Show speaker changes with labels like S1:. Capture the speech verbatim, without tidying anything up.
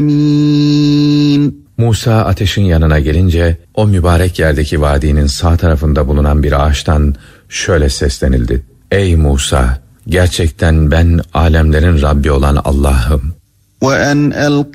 S1: Musa ateşin yanına gelince o mübarek yerdeki vadinin sağ tarafında bulunan bir ağaçtan şöyle seslenildi: Ey Musa! Gerçekten ben alemlerin Rabbi olan Allah'ım.